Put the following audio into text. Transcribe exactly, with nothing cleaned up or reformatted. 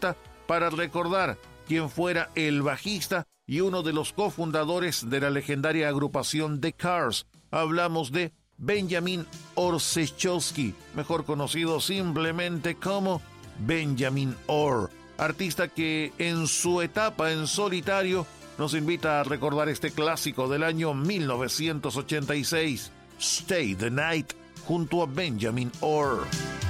nota para recordar quién fuera el bajista y uno de los cofundadores de la legendaria agrupación The Cars. Hablamos de Benjamin Orzechowski, mejor conocido simplemente como Benjamin Orr, artista que en su etapa en solitario nos invita a recordar este clásico del año mil novecientos ochenta y seis, Stay the Night, junto a Benjamin Orr.